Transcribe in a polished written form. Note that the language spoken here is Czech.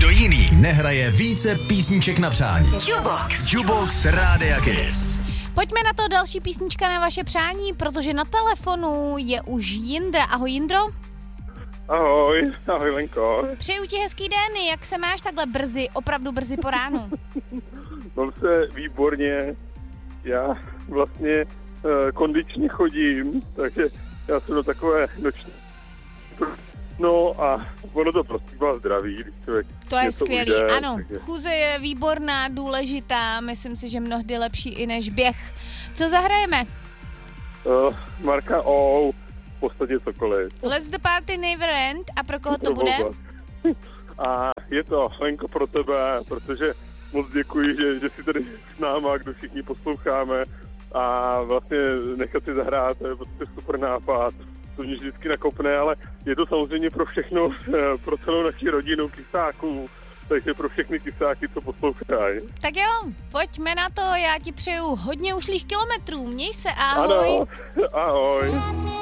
Nikdo jiný nehraje více písniček na přání. Jukebox Rádia Kiss. Pojďme na to další písnička na vaše přání, protože na telefonu je už Jindra. Ahoj Jindro. Ahoj Lenko. Přeju ti hezký den, jak se máš takhle brzy, opravdu brzy po ránu? Mám se výborně, já vlastně kondičně chodím, takže já jsem do takové noční. No a ono to prostě má zdraví, když člověk to je skvělý, ujde, ano. Takže... Chůze je výborná, důležitá, myslím si, že mnohdy lepší i než běh. Co zahrajeme? Marka O, v podstatě cokoliv. Let's the party never end. A pro koho to bude? A je to, Lenko, pro tebe, protože moc děkuji, že jsi tady s náma, kdo všichni posloucháme a vlastně nechat si zahrát, to je prostě super nápad. To mě vždycky nakopne, ale je to samozřejmě pro všechno, pro celou naši rodinu kysáků, takže pro všechny kysáky, co poslouchají. Tak jo, pojďme na to, já ti přeju hodně ušlých kilometrů, měj se, ahoj. Ano, ahoj.